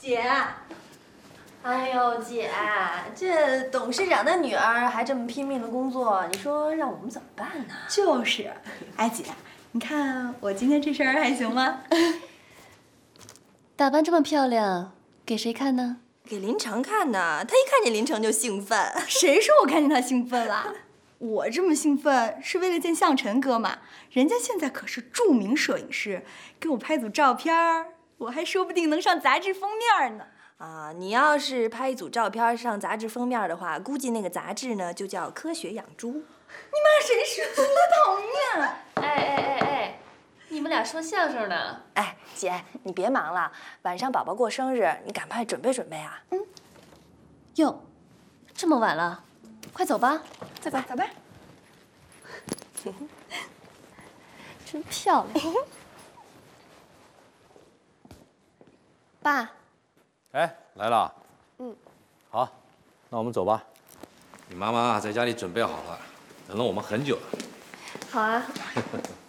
姐，哎呦，姐，这董事长的女儿还这么拼命的工作，你说让我们怎么办呢？ 就是，哎姐，你看我今天这身还行吗？ 打扮这么漂亮，给谁看呢？ 给林成看呢，他一看见林成就兴奋。 谁说我看见他兴奋了？我这么兴奋是为了见向晨哥嘛，人家现在可是著名摄影师，给我拍组照片儿，我还说不定能上杂志封面呢。 啊，你要是拍一组照片上杂志封面的话，估计那个杂志呢就叫《科学养猪》。你骂谁说的讨厌？ 哎，你们俩说相声呢？ 哎，姐，你别忙了，晚上宝宝过生日，你赶快准备准备啊。 哟，这么晚了，快走吧。 走吧，走吧。 真漂亮。爸。 哎，来了。好，那我们走吧。你妈妈在家里准备好了，等了我们很久了。 好啊。